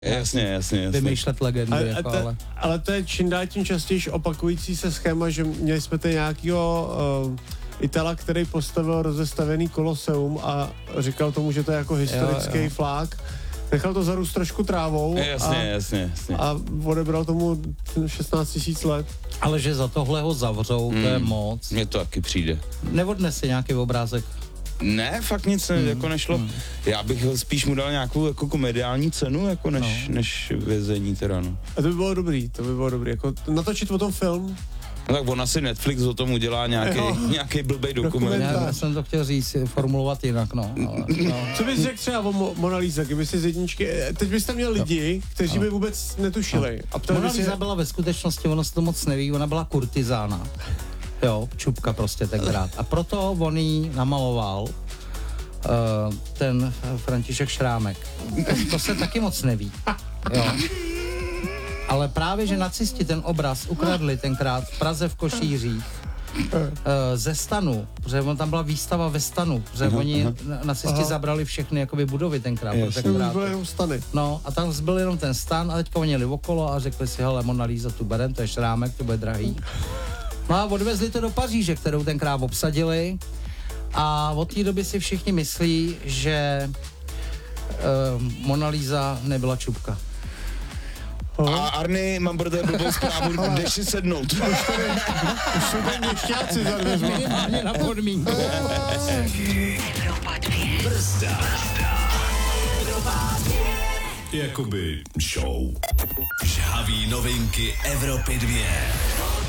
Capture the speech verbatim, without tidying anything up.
Jasně, jasně, jasně. Vymýšlet legendy, ale, jako, te, ale... ale to je čím dál tím častěji opakující se schéma, že měli jsme tady nějakýho uh, Itala, který postavil rozestavený koloseum a říkal tomu, že to je jako historický jo, jo. flák. Nechal to zarůst trošku trávou jasně, a, jasně, jasně. a odebral tomu šestnáct tisíc let. Ale že za tohle ho zavřou, hmm. to je moc. Mně to taky přijde. Neodnese nějaký obrázek? Ne, fakt nic ne, hmm. jako nešlo. Hmm. Já bych spíš mu dal nějakou jako komediální cenu, jako než, no. než vězení teda, no. A to by bylo dobrý, to by bylo dobrý, jako natočit o tom film. No tak on asi Netflix o tom udělá nějaký, nějaký blbej dokument. Já, já jsem to chtěl říct, formulovat jinak, no. Ale, no. Co bys řekl třeba o Mo- Mona Lisa, kdyby si z jedničky, teď byste měl lidi, kteří by vůbec netušili. No. A Mona Lisa si... byla ve skutečnosti, ono se to moc neví, ona byla kurtizána. Jo, čupka prostě tenkrát. A proto on jí namaloval uh, ten František Šrámek. To, to se taky moc neví. Jo. Ale právě, že nacisti ten obraz ukradli tenkrát v Praze v Košířích uh, ze stanu, protože on tam byla výstava ve stanu, protože uh-huh, oni uh-huh. nacisti aha. zabrali všechny jakoby budovy tenkrát. Yes. tenkrát. Byly jenom stany. No a tam byl jenom ten stan a teďka oni jeli okolo a řekli si, hele, Mona Lisa tu berem, to je Šrámek, to bude drahý. No a odvezli to do Paříže, kterou tenkrát obsadili a od té doby si všichni myslí, že uh, Mona Lisa nebyla čupka. A Arny, mám pro tebe blbou zprávu, jdeš si sednout. Už jsou tam měšťáci za dveřma. Minimálně na podmínku. Brzda. Jakoby show. Žhavý novinky Evropy dvě.